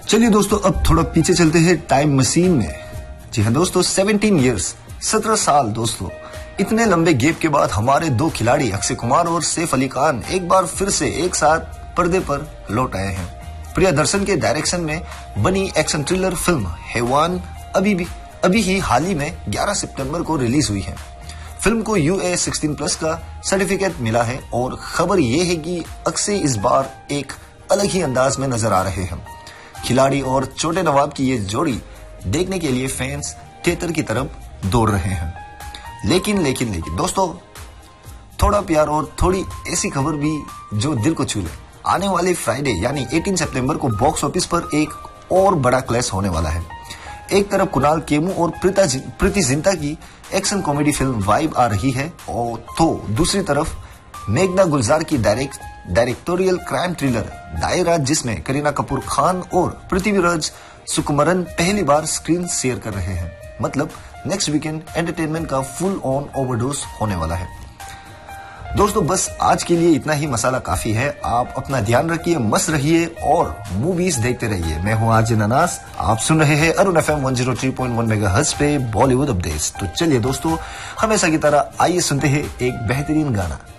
चलिए दोस्तों, अब थोड़ा पीछे चलते हैं टाइम मशीन में। जी हाँ दोस्तों, 17 इयर्स 17 साल दोस्तों, इतने लंबे गैप के बाद हमारे दो खिलाड़ी अक्षय कुमार और सैफ अली खान एक बार फिर से एक साथ पर्दे पर लौट आए हैं। प्रियदर्शन के डायरेक्शन में बनी एक्शन थ्रिलर फिल्म हैवान अभी ही हाल ही में 11 सितंबर को रिलीज हुई है। फिल्म को UA 16+ का सर्टिफिकेट मिला है और खबर यह है कि अक्षय इस बार एक अलग ही अंदाज में नजर आ रहे हैं। खिलाड़ी और छोटे नवाब की ये जोड़ी देखने के लिए फैंस थिएटर की तरफ दौड़ रहे हैं। लेकिन दोस्तों, थोड़ा प्यार और थोड़ी ऐसी खबर भी जो दिल को छू ले। आने वाले फ्राइडे यानी 18 सितंबर को बॉक्स ऑफिस पर एक और बड़ा क्लैश होने वाला है। एक तरफ कुणाल खेमू और प्रीति जिंटा की एक्शन कॉमेडी फिल्म वाइब आ रही है, और तो दूसरी तरफ मेघना गुलजार की डायरेक्टोरियल क्राइम थ्रिलर दायरा, जिसमें करीना कपूर खान और पृथ्वीराज सुकुमारन पहली बार स्क्रीन शेयर कर रहे हैं। मतलब नेक्स्ट वीकेंड एंटरटेनमेंट का फुल ऑन ओवरडोज होने वाला है। दोस्तों बस आज के लिए इतना ही, मसाला काफी है। आप अपना ध्यान रखिए, मस्त रहिए और मूवीज देखते रहिए। मैं हूं आज ननास, आप सुन रहे हैं अरुण FM 103.1 मेगाहर्ट्ज पे बॉलीवुड अपडेट्स। तो चलिए दोस्तों, हमेशा की तरह आइए सुनते हैं एक बेहतरीन गाना।